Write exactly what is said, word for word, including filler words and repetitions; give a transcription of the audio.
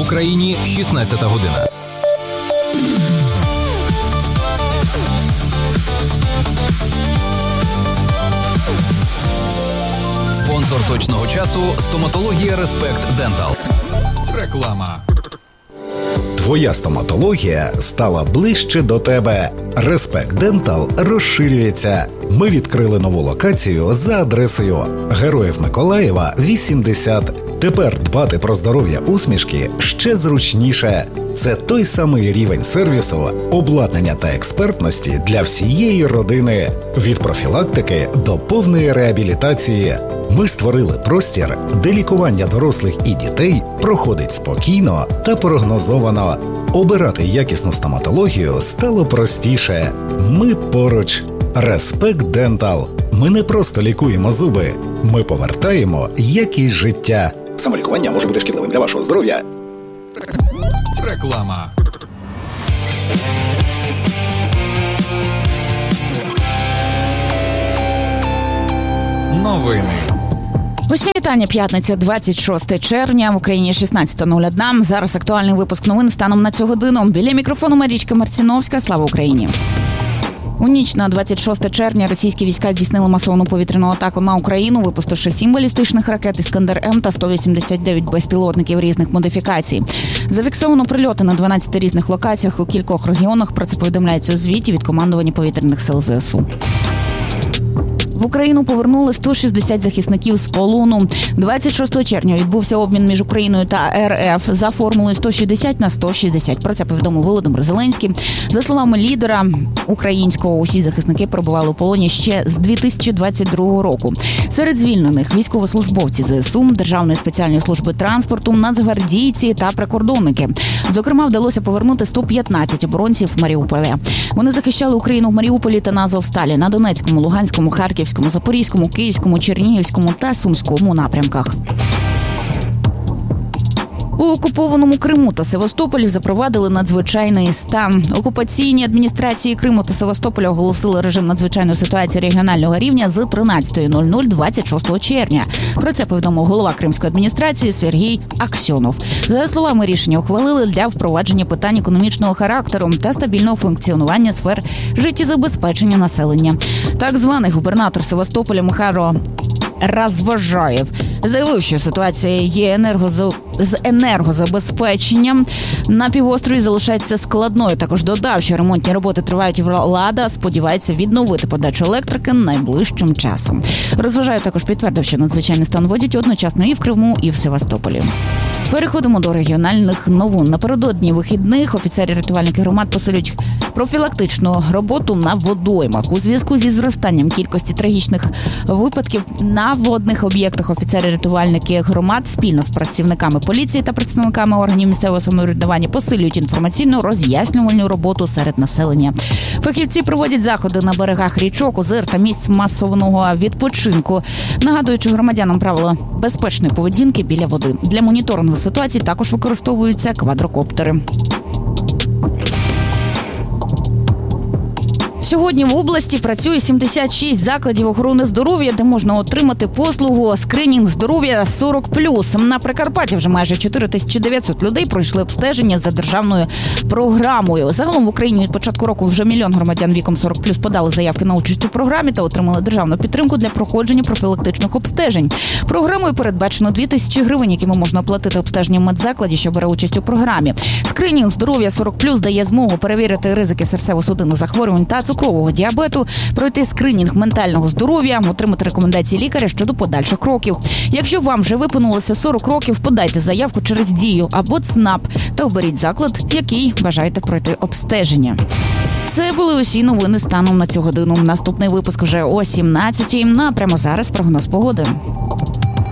Україні шістнадцята година. Спонсор точного часу – стоматологія Респект Дентал. Реклама. Твоя стоматологія стала ближче до тебе. Респект Дентал розширюється. Ми відкрили нову локацію за адресою Героїв Миколаєва, вісімдесят. Тепер дбати про здоров'я усмішки ще зручніше. Це той самий рівень сервісу, обладнання та експертності для всієї родини. Від профілактики до повної реабілітації. Ми створили простір, де лікування дорослих і дітей проходить спокійно та прогнозовано. Обирати якісну стоматологію стало простіше. Ми поруч. Респект Дентал. Ми не просто лікуємо зуби. Ми повертаємо якість життя. Самолікування може бути шкідливим для вашого здоров'я. Реклама. Новини. Усім вітання. П'ятниця, двадцять шостого червня, в Україні шістнадцята нуль одна. Зараз актуальний випуск новин станом на цю годину. Біля мікрофону Марічка Марціновська. Слава Україні! У ніч на двадцять шостого червня російські війська здійснили масовану повітряну атаку на Україну, випустивши сім балістичних ракет «Іскандер-М» та сто вісімдесят дев'ять безпілотників різних модифікацій. Зафіксовано прильоти на дванадцяти різних локаціях у кількох регіонах. Про це повідомляється у звіті від командування повітряних сил ЗСУ. В Україну повернули сто шістдесят захисників з полону. двадцять шостого червня відбувся обмін між Україною та РФ за формулою сто шістдесят на сто шістдесят. Про це повідомив Володимир Зеленський. За словами лідера українського, усі захисники перебували у полоні ще з дві тисячі двадцять другого року. Серед звільнених військовослужбовці ЗСУ, Державної спеціальної служби транспорту, нацгвардійці та прикордонники. Зокрема, вдалося повернути сто п'ятнадцять оборонців Маріуполя. Вони захищали Україну в Маріуполі та на Азовсталі, на Донецькому, Луганському, Харківському, Запорізькому, Київському, Чернігівському та Сумському напрямках. У окупованому Криму та Севастополі запровадили надзвичайний стан. Окупаційні адміністрації Криму та Севастополя оголосили режим надзвичайної ситуації регіонального рівня з тринадцятої нуль нуль двадцять шостого червня. Про це повідомив голова Кримської адміністрації Сергій Аксьонов. За словами, рішення ухвалили для впровадження питань економічного характеру та стабільного функціонування сфер життєзабезпечення населення. Так званий губернатор Севастополя Михайло Розважаєв заявив, що ситуація є енергоза... з енергозабезпеченням на півострові залишається складною. Також додав, що ремонтні роботи тривають, і влада сподівається відновити подачу електрики найближчим часом. Розважаєв також підтвердив, що надзвичайний стан вводять одночасно і в Криму, і в Севастополі. Переходимо до регіональних новин. Напередодні вихідних офіцери-рятувальники громад посилюють профілактичну роботу на водоймах. У зв'язку зі зростанням кількості трагічних випадків на водних об'єктах офіцери-рятувальники громад спільно з працівниками поліції та представниками органів місцевого самоврядування посилюють інформаційну роз'яснювальну роботу серед населення. Фахівці проводять заходи на берегах річок, озер та місць масового відпочинку, нагадуючи громадянам правила безпечної поведінки біля води. Для моніторингу ситуації також використовуються квадрокоптери. Сьогодні в області працює сімдесят шість закладів охорони здоров'я, де можна отримати послугу скринінг здоров'я сорок плюс. На Прикарпатті вже майже чотири тисячі дев'ятсот людей пройшли обстеження за державною програмою. Загалом в Україні від початку року вже мільйон громадян віком сорок плюс подали заявки на участь у програмі та отримали державну підтримку для проходження профілактичних обстежень. Програмою передбачено дві тисячі гривень, якими можна оплатити обстеження в медзакладі, що бере участь у програмі. Скринінг здоров'я сорок плюс дає змогу перевірити ризики серцево-судинних захворювань та цукрового діабету, пройти скринінг ментального здоров'я, отримати рекомендації лікаря щодо подальших кроків. Якщо вам вже виповнилося сорок років, подайте заявку через Дію або ЦНАП та оберіть заклад, який бажаєте пройти обстеження. Це були усі новини станом на цю годину. Наступний випуск вже о сімнадцятій. А прямо зараз прогноз погоди.